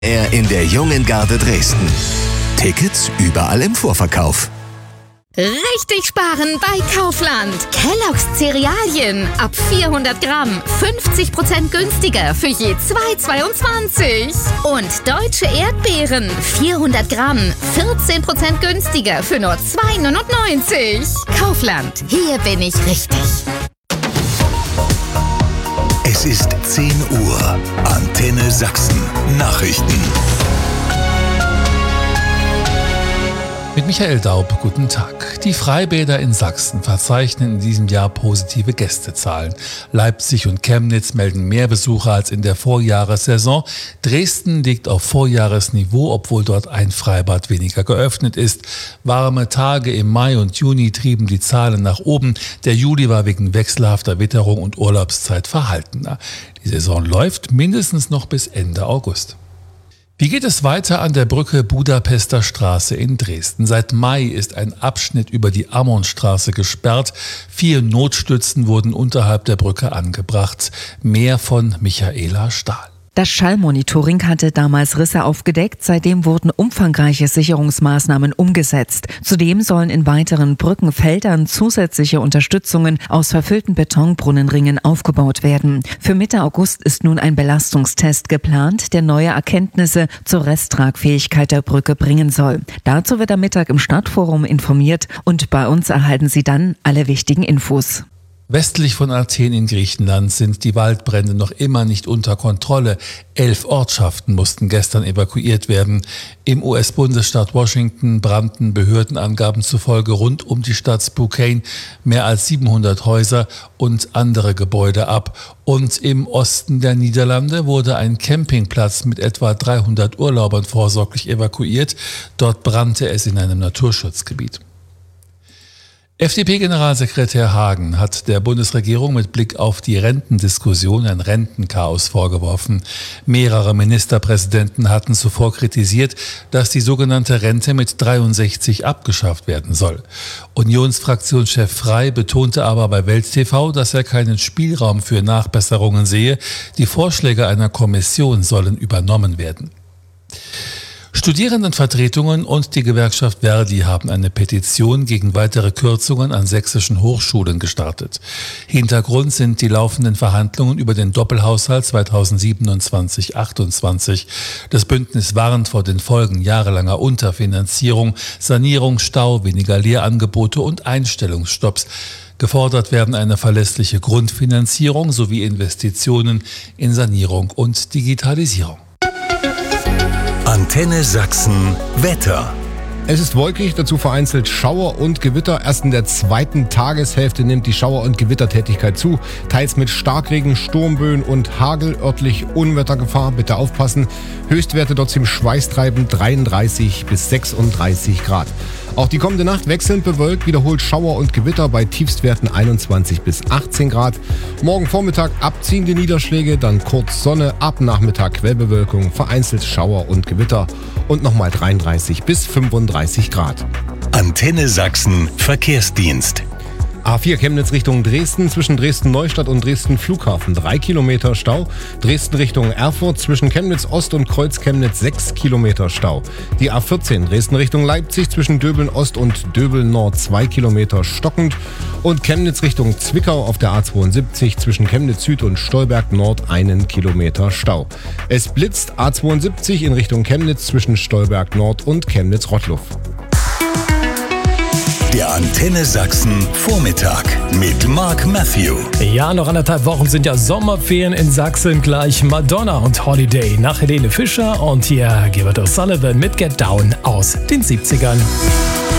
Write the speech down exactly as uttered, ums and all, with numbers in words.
Er in der Jungen Garde Dresden. Tickets überall im Vorverkauf. Richtig sparen bei Kaufland. Kellogg's Cerealien ab vierhundert Gramm fünfzig Prozent günstiger für je zwei Euro zweiundzwanzig. Und deutsche Erdbeeren vierhundert Gramm vierzehn Prozent günstiger für nur zwei Euro neunundneunzig. Kaufland, hier bin ich richtig. Es ist zehn Uhr. Antenne Sachsen. Nachrichten. Mit Michael Daub, guten Tag. Die Freibäder in Sachsen verzeichnen in diesem Jahr positive Gästezahlen. Leipzig und Chemnitz melden mehr Besucher als in der Vorjahressaison. Dresden liegt auf Vorjahresniveau, obwohl dort ein Freibad weniger geöffnet ist. Warme Tage im Mai und Juni trieben die Zahlen nach oben. Der Juli war wegen wechselhafter Witterung und Urlaubszeit verhaltener. Die Saison läuft mindestens noch bis Ende August. Wie geht es weiter an der Brücke Budapester Straße in Dresden? Seit Mai ist ein Abschnitt über die Ammonstraße gesperrt. Vier Notstützen wurden unterhalb der Brücke angebracht. Mehr von Michaela Stahl. Das Schallmonitoring hatte damals Risse aufgedeckt. Seitdem wurden umfangreiche Sicherungsmaßnahmen umgesetzt. Zudem sollen in weiteren Brückenfeldern zusätzliche Unterstützungen aus verfüllten Betonbrunnenringen aufgebaut werden. Für Mitte August ist nun ein Belastungstest geplant, der neue Erkenntnisse zur Resttragfähigkeit der Brücke bringen soll. Dazu wird am Mittag im Stadtforum informiert und bei uns erhalten Sie dann alle wichtigen Infos. Westlich von Athen in Griechenland sind die Waldbrände noch immer nicht unter Kontrolle. Elf Ortschaften mussten gestern evakuiert werden. Im U S-Bundesstaat Washington brannten Behördenangaben zufolge rund um die Stadt Spokane mehr als siebenhundert Häuser und andere Gebäude ab. Und im Osten der Niederlande wurde ein Campingplatz mit etwa dreihundert Urlaubern vorsorglich evakuiert. Dort brannte es in einem Naturschutzgebiet. F D P-Generalsekretär Hagen hat der Bundesregierung mit Blick auf die Rentendiskussion ein Rentenchaos vorgeworfen. Mehrere Ministerpräsidenten hatten zuvor kritisiert, dass die sogenannte Rente mit dreiundsechzig abgeschafft werden soll. Unionsfraktionschef Frey betonte aber bei Welt T V, dass er keinen Spielraum für Nachbesserungen sehe. Die Vorschläge einer Kommission sollen übernommen werden. Studierendenvertretungen und die Gewerkschaft Verdi haben eine Petition gegen weitere Kürzungen an sächsischen Hochschulen gestartet. Hintergrund sind die laufenden Verhandlungen über den Doppelhaushalt zweitausendsiebenundzwanzig achtundzwanzig. Das Bündnis warnt vor den Folgen jahrelanger Unterfinanzierung, Sanierung, Stau, weniger Lehrangebote und Einstellungsstopps. Gefordert werden eine verlässliche Grundfinanzierung sowie Investitionen in Sanierung und Digitalisierung. Antenne Sachsen Wetter. Es ist wolkig, dazu vereinzelt Schauer und Gewitter. Erst in der zweiten Tageshälfte nimmt die Schauer- und Gewittertätigkeit zu. Teils mit Starkregen, Sturmböen und Hagel, örtlich Unwettergefahr. Bitte aufpassen. Höchstwerte dort zum Schweißtreiben dreiunddreißig bis sechsunddreißig Grad. Auch die kommende Nacht wechselnd bewölkt, wiederholt Schauer und Gewitter bei Tiefstwerten einundzwanzig bis achtzehn Grad. Morgen Vormittag abziehende Niederschläge, dann kurz Sonne, ab Nachmittag Quellbewölkung, vereinzelt Schauer und Gewitter und nochmal dreiunddreißig bis fünfunddreißig Grad. Antenne Sachsen Verkehrsdienst. A vier Chemnitz Richtung Dresden, zwischen Dresden-Neustadt und Dresden-Flughafen drei Kilometer Stau. Dresden Richtung Erfurt, zwischen Chemnitz Ost und Kreuz Chemnitz sechs Kilometer Stau. Die A vierzehn Dresden Richtung Leipzig, zwischen Döbeln Ost und Döbeln Nord zwei Kilometer stockend. Und Chemnitz Richtung Zwickau auf der A zweiundsiebzig, zwischen Chemnitz Süd und Stolberg Nord einen Kilometer Stau. Es blitzt A zweiundsiebzig in Richtung Chemnitz zwischen Stolberg Nord und Chemnitz Rottluff. Der Antenne Sachsen Vormittag mit Mark Matthew. Ja, noch anderthalb Wochen sind ja Sommerferien in Sachsen. Gleich Madonna und Holiday nach Helene Fischer. Und hier Gilbert O'Sullivan mit Get Down aus den siebzigern.